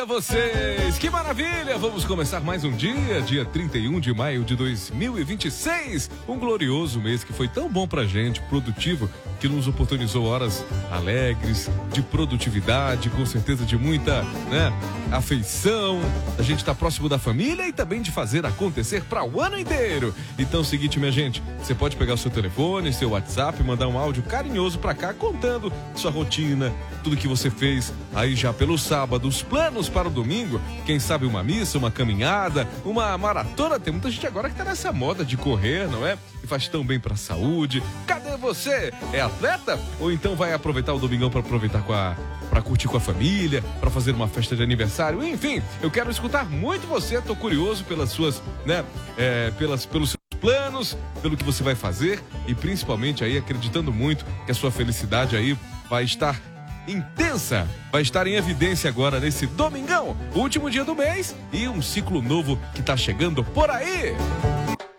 Vocês, que maravilha! Vamos começar mais um dia 31 de maio de 2026, um glorioso mês que foi tão bom pra gente, produtivo, que nos oportunizou horas alegres, de produtividade, com certeza de muita, afeição, a gente tá próximo da família e também de fazer acontecer para o ano inteiro. Então é o seguinte, minha gente, você pode pegar o seu telefone, seu WhatsApp, mandar um áudio carinhoso pra cá, contando sua rotina, tudo que você fez aí já pelo sábado, os planos para o domingo, quem sabe uma missa, uma caminhada, uma maratona. Tem muita gente agora que tá nessa moda de correr, não é? E faz tão bem pra saúde. Cadê você? É atleta? Ou então vai aproveitar o domingão para aproveitar para curtir com a família, para fazer uma festa de aniversário? Enfim, eu quero escutar muito você, tô curioso pelas suas, pelos seus planos, pelo que você vai fazer e principalmente aí acreditando muito que a sua felicidade aí vai estar intensa, vai estar em evidência agora nesse domingão, último dia do mês e um ciclo novo que tá chegando por aí.